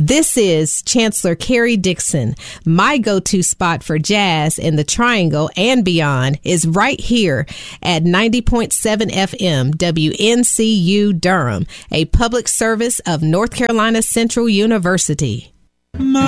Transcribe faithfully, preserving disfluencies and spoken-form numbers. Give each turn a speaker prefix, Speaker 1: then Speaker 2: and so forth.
Speaker 1: This is Chancellor Carrie Dixon. My go-to spot for jazz in the Triangle and beyond is right here at ninety point seven F M W N C U Durham, a public service of North Carolina Central University.